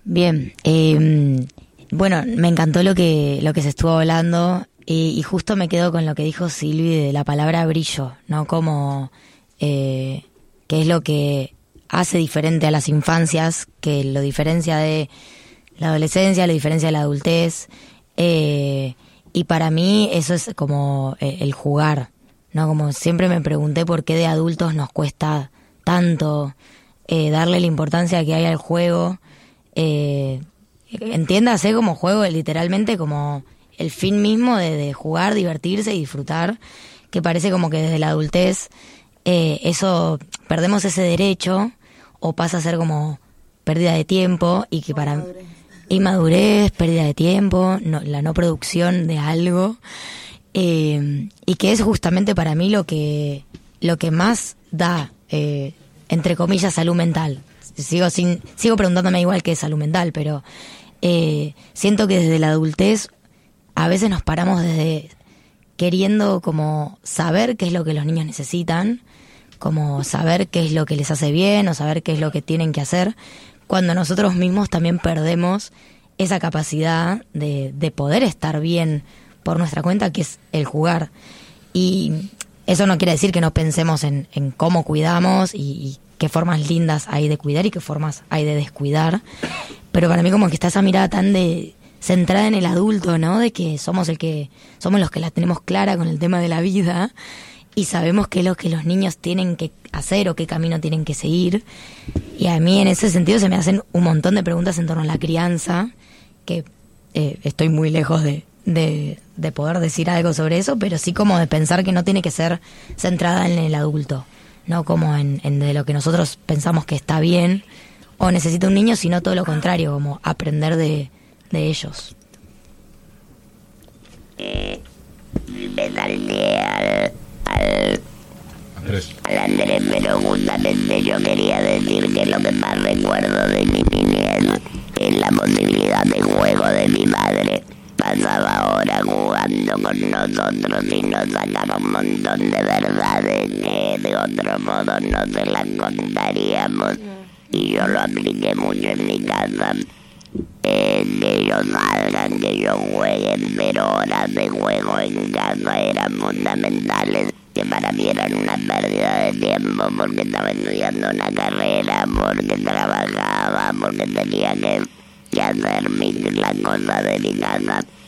Bien, bueno, me encantó lo que se estuvo hablando y justo me quedo con lo que dijo Silvi de la palabra brillo, ¿no? Como qué es lo que hace diferente a las infancias, que lo diferencia de la adolescencia, lo diferencia de la adultez, y para mí eso es como el jugar, ¿no? Como siempre me pregunté por qué de adultos nos cuesta tanto darle la importancia que hay al juego. Entiéndase como juego literalmente como el fin mismo de jugar, divertirse y disfrutar, que parece como que desde la adultez eso perdemos ese derecho o pasa a ser como pérdida de tiempo y que para inmadurez, pérdida de tiempo, la no producción de algo, y que es justamente para mí lo que más da entre comillas salud mental. Sigo preguntándome igual qué es salud mental, pero siento que desde la adultez a veces nos paramos desde queriendo como saber qué es lo que los niños necesitan, como saber qué es lo que les hace bien o saber qué es lo que tienen que hacer, cuando nosotros mismos también perdemos esa capacidad de poder estar bien por nuestra cuenta, que es el jugar. Y eso no quiere decir que no pensemos en cómo cuidamos y qué formas lindas hay de cuidar y qué formas hay de descuidar. Pero para mí como que está esa mirada tan centrada en el adulto, ¿no? De que somos los que la tenemos clara con el tema de la vida y sabemos qué es lo que los niños tienen que hacer o qué camino tienen que seguir. Y a mí en ese sentido se me hacen un montón de preguntas en torno a la crianza, que estoy muy lejos de poder decir algo sobre eso, pero sí como de pensar que no tiene que ser centrada en el adulto, no como en de lo que nosotros pensamos que está bien o necesita un niño, sino todo lo contrario, como aprender de ellos. Me salté al Andrés, pero justamente yo quería decir que lo que más recuerdo de mi niñez es la posibilidad de juego de mi madre. Pasaba horas jugando con nosotros y nos sacaba un montón de verdades que de otro modo no se las contaríamos. Y yo lo apliqué mucho en mi casa. Que ellos salgan, que ellos jueguen, pero horas de juego en casa eran fundamentales, que para mí eran una pérdida de tiempo porque estaba estudiando una carrera, porque trabajaba, porque tenía que hacer las cosas de mi casa.